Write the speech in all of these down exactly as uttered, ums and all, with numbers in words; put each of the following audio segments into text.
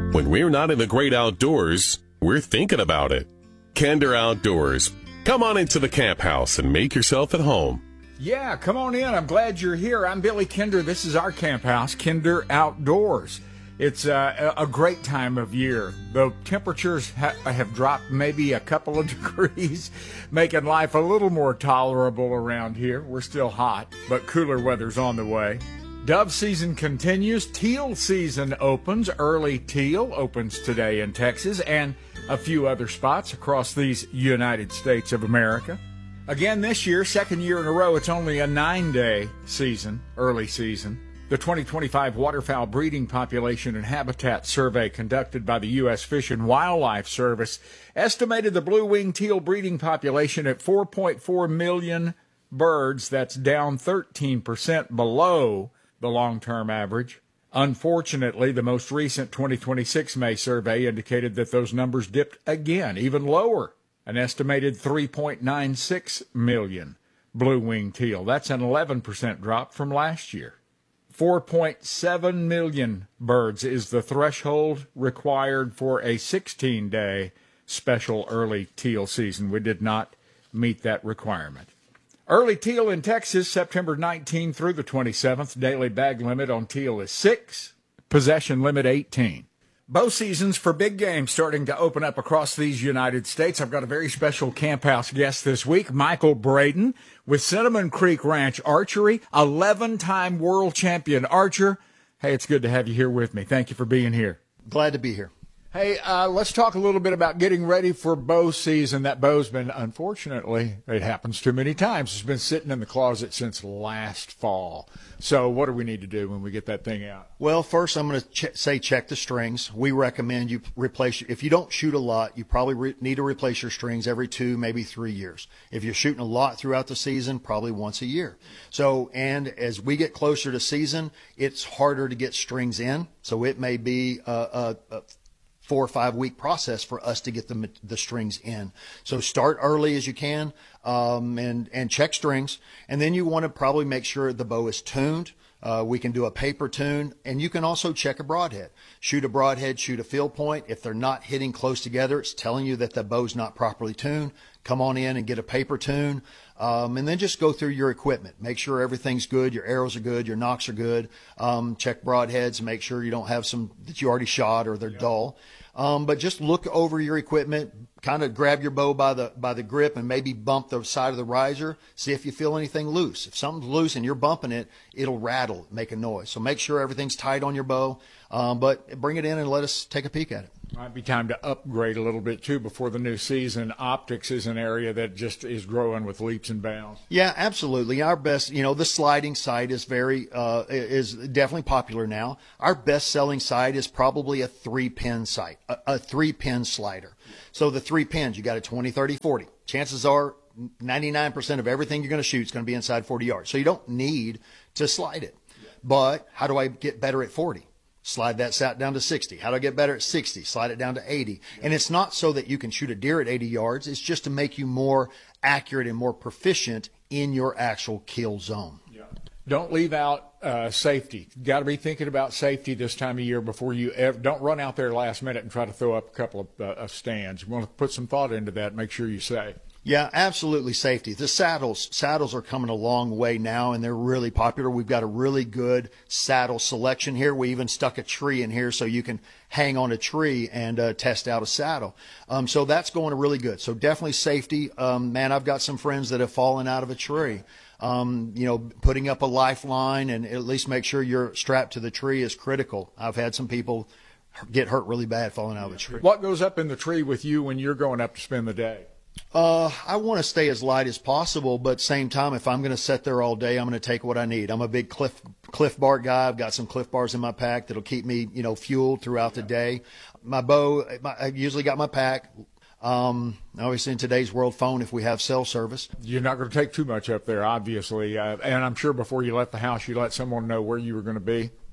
When we're not in the great outdoors, we're thinking about it. Kinder Outdoors. Come on into the camp house and make yourself at home. Yeah, come on in. I'm glad you're here. I'm Billy Kinder. This is our camp house, Kinder Outdoors. It's uh, a great time of year. The temperatures ha- have dropped maybe a couple of degrees, making life a little more tolerable around here. We're still hot, but cooler weather's on the way. Dove season continues. Teal season opens. Early teal opens today in Texas and a few other spots across these United States of America. Again this year, second year in a row, it's only a nine-day season, early season. The twenty twenty-five Waterfowl Breeding Population and Habitat Survey conducted by the U S Fish and Wildlife Service estimated the blue-winged teal breeding population at four point four million birds. That's down thirteen percent below the long-term average. Unfortunately, the most recent twenty twenty-six May survey indicated that those numbers dipped again, even lower, an estimated three point nine six million blue-winged teal. That's an eleven percent drop from last year. four point seven million birds is the threshold required for a sixteen-day special early teal season. We did not meet that requirement. Early teal in Texas, September nineteenth through the twenty-seventh. Daily bag limit on teal is six. Possession limit eighteen. Bow seasons for big game starting to open up across these United States. I've got a very special camp house guest this week, Michael Braden with Cinnamon Creek Ranch Archery, eleven-time world champion archer. Hey, it's good to have you here with me. Thank you for being here. Glad to be here. Hey, uh, let's talk a little bit about getting ready for bow season. That bow's been, unfortunately, it happens too many times. It's been sitting in the closet since last fall. So what do we need to do when we get that thing out? Well, first I'm going to ch- say check the strings. We recommend you replace, if you don't shoot a lot, you probably re- need to replace your strings every two, maybe three years. If you're shooting a lot throughout the season, probably once a year. So, and as we get closer to season, it's harder to get strings in. So it may be a, a, a four or five week process for us to get the the strings in. So start early as you can, um, and and check strings, and then you want to probably make sure the bow is tuned. Uh, we can do a paper tune, and you can also check a broadhead. Shoot a broadhead, shoot a field point. If they're not hitting close together, it's telling you that the bow's not properly tuned. Come on in and get a paper tune, um, and then just go through your equipment. Make sure everything's good, your arrows are good, your nocks are good. Um, check broadheads and make sure you don't have some that you already shot or they're yeah. dull. Um, but just look over your equipment, kind of grab your bow by the by the grip and maybe bump the side of the riser. See if you feel anything loose. If something's loose and you're bumping it, it'll rattle, make a noise. So make sure everything's tight on your bow, um, but bring it in and let us take a peek at it. Might be time to upgrade a little bit, too, before the new season. Optics is an area that just is growing with leaps and bounds. Yeah, absolutely. Our best, you know, the sliding sight is very, uh, is definitely popular now. Our best-selling sight is probably a three-pin sight, a, a three-pin slider. So the three pins, you got a twenty, thirty, forty. Chances are ninety-nine percent of everything you're going to shoot is going to be inside forty yards. So you don't need to slide it. But how do I get better at forty? Slide that sat down to sixty. How do I get better at sixty? Slide it down to eighty. And it's not so that you can shoot a deer at eighty yards. It's just to make you more accurate and more proficient in your actual kill zone. Yeah. Don't leave out uh, safety. Got to be thinking about safety this time of year before you ever, don't run out there last minute and try to throw up a couple of, uh, of stands. You want to put some thought into that. Make sure you're safe. Yeah, absolutely. Safety. The saddles, saddles are coming a long way now, and they're really popular. We've got a really good saddle selection here. We even stuck a tree in here so you can hang on a tree and uh, test out a saddle. Um, so that's going really good. So definitely safety. Um, man, I've got some friends that have fallen out of a tree. Um, you know, putting up a lifeline and at least make sure you're strapped to the tree is critical. I've had some people get hurt really bad falling out of a tree. What goes up in the tree with you when you're going up to spend the day? Uh, I want to stay as light as possible, but same time, if I'm going to sit there all day, I'm going to take what I need. I'm a big Cliff Cliff Bar guy. I've got some Cliff Bars in my pack that'll keep me, you know, fueled throughout the day. My bow, my, I usually got my pack. Um, obviously in today's world, phone if we have cell service. You're not going to take too much up there, obviously. Uh, and I'm sure before you left the house, you let someone know where you were going to be.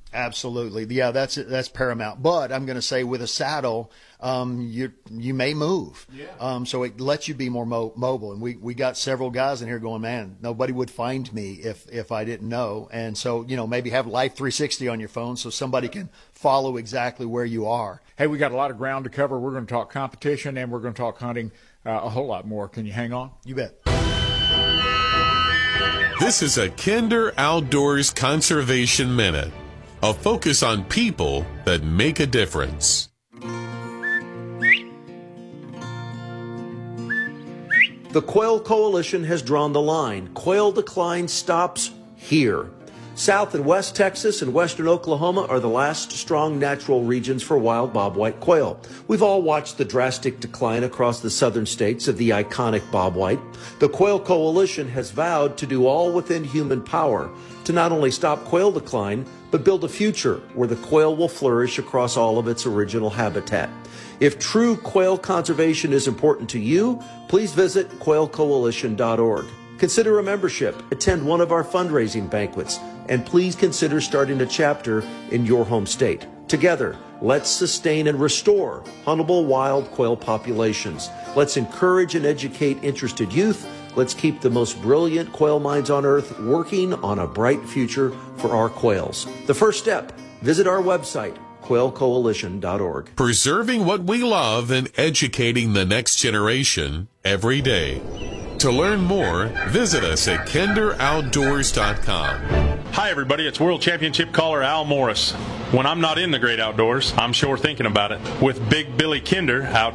Absolutely. Yeah, that's that's paramount. But I'm going to say with a saddle, um, you you may move. Yeah. Um, so it lets you be more mo- mobile. And we, we got several guys in here going, man, nobody would find me if, if I didn't know. And so, you know, maybe have Life three sixty on your phone so somebody can follow exactly where you are. Hey, we got a lot of ground to cover. We're going to talk competition and we're going to talk hunting uh, a whole lot more. Can you hang on? You bet. This is a Kinder Outdoors Conservation Minute, a focus on people that make a difference. The Quail Coalition has drawn the line. Quail decline stops here. South and West Texas and western Oklahoma are the last strong natural regions for wild bobwhite quail. We've all watched the drastic decline across the southern states of the iconic bobwhite. The Quail Coalition has vowed to do all within human power to not only stop quail decline, but build a future where the quail will flourish across all of its original habitat. If true quail conservation is important to you, please visit quail coalition dot org. Consider a membership, attend one of our fundraising banquets, and please consider starting a chapter in your home state. Together, let's sustain and restore huntable wild quail populations. Let's encourage and educate interested youth. Let's keep the most brilliant quail minds on earth working on a bright future for our quails. The first step, visit our website, quail coalition dot org. Preserving what we love and educating the next generation every day. To learn more, visit us at kinder outdoors dot com. Hi, everybody. It's World Championship caller Al Morris. When I'm not in the great outdoors, I'm sure thinking about it. With Big Billy Kinder, out